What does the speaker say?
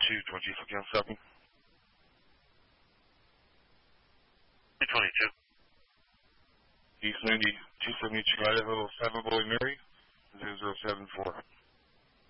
22, 20 for 7. 222. East 90, 272 Idaho, 7 Boy Mary, 0074.